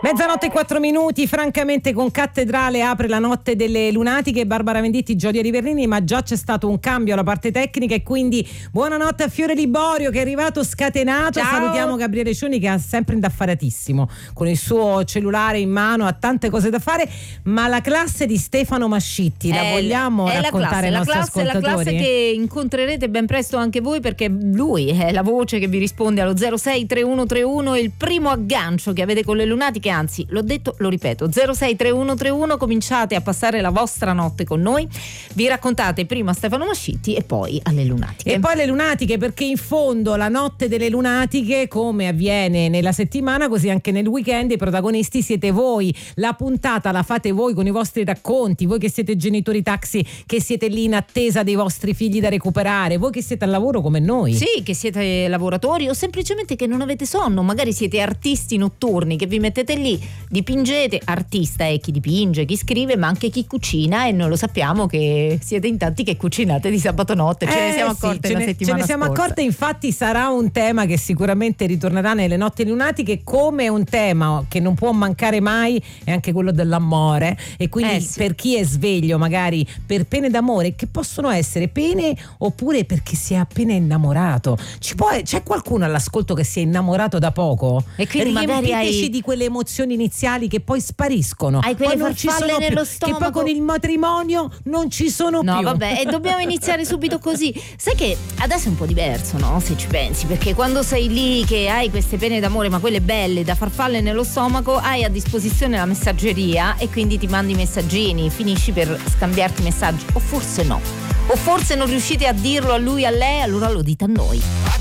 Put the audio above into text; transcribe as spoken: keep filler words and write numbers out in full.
Mezzanotte e quattro minuti, francamente con Cattedrale apre la notte delle lunatiche. Barbara Venditti, Gioia Riverlini, ma già c'è stato un cambio alla parte tecnica e quindi buonanotte a Fiore Liborio che è arrivato scatenato. Ciao. Salutiamo Gabriele Cioni che è sempre indaffaratissimo con il suo cellulare in mano, ha tante cose da fare, ma la classe di Stefano Mascitti la è, vogliamo è raccontare ai la nostri classe, ascoltatori? La classe che incontrerete ben presto anche voi, perché lui è la voce che vi risponde allo zero sei tre uno tre uno, il primo aggancio che avete con le lunatiche, anzi l'ho detto, lo ripeto, zero sei tre uno tre uno, cominciate a passare la vostra notte con noi, vi raccontate prima Stefano Mascitti e poi alle lunatiche. E poi le lunatiche, perché in fondo la notte delle lunatiche, come avviene nella settimana, così anche nel weekend, i protagonisti siete voi. La puntata la fate voi con i vostri racconti, voi che siete genitori taxi, che siete lì in attesa dei vostri figli da recuperare, voi che siete al lavoro come noi. Sì, che siete lavoratori o semplicemente che non avete sonno, magari siete artisti notturni che vi mettete lì, dipingete. Artista è chi dipinge, chi scrive, ma anche chi cucina, e noi lo sappiamo che siete in tanti che cucinate di sabato notte. Ce eh, ne siamo accorte sì, la ce settimana ne, ce ne siamo scorsa. accorte, infatti sarà un tema che sicuramente ritornerà nelle notti lunatiche, come un tema che non può mancare mai è anche quello dell'amore, e quindi eh, sì. per chi è sveglio magari per pene d'amore, che possono essere pene oppure perché si è appena innamorato. Ci può, c'è qualcuno all'ascolto che si è innamorato da poco? E quindi magari riempiteci hai... di quelle emozioni iniziali che poi spariscono, hai quelle poi non ci farfalle sono più, nello che stomaco, poi con il matrimonio non ci sono no, più. No vabbè, e dobbiamo iniziare subito così. Sai che adesso è un po' diverso, no? Se ci pensi, perché quando sei lì che hai queste pene d'amore, ma quelle belle da farfalle nello stomaco, hai a disposizione la messaggeria e quindi ti mandi messaggini, finisci per scambiarti messaggi, o forse no, o forse non riuscite a dirlo a lui, a lei, allora lo dite a noi.